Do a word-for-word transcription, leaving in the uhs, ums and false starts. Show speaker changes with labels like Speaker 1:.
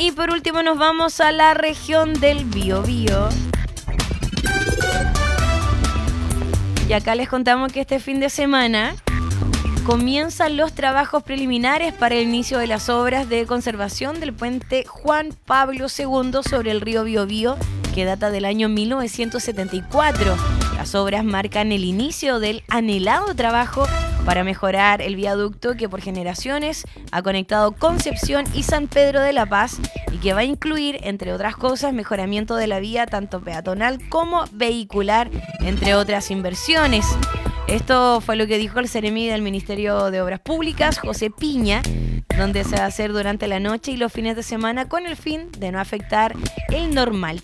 Speaker 1: Y por último nos vamos a la región del Biobío. Y acá les contamos que este fin de semana comienzan los trabajos preliminares para el inicio de las obras de conservación del puente Juan Pablo segundo sobre el río Biobío, que data del año mil novecientos setenta y cuatro. Las obras marcan el inicio del anhelado trabajo para mejorar el viaducto que por generaciones ha conectado Concepción y San Pedro de la Paz y que va a incluir, entre otras cosas, mejoramiento de la vía tanto peatonal como vehicular, entre otras inversiones. Esto fue lo que dijo el Seremi del Ministerio de Obras Públicas, José Piña, donde se va a hacer durante la noche y los fines de semana con el fin de no afectar el normal